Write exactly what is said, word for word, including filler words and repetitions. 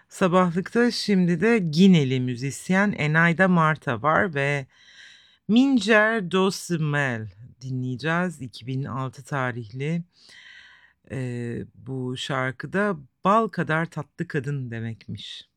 Sabahlıkta şimdi de Gineli müzisyen Enayda Marta var ve Minger Doce Mel dinleyeceğiz. iki bin altı tarihli. Eee, bu şarkıda bal kadar tatlı kadın demekmiş.